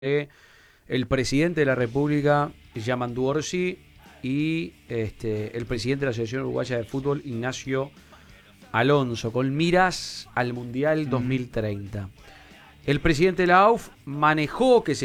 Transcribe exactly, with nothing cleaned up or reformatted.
el presidente de la República, Yamandu Orsi, y este, el presidente de la Asociación Uruguaya de Fútbol, Ignacio Alonso, con miras al Mundial dos mil treinta. El presidente de la A U F manejó que se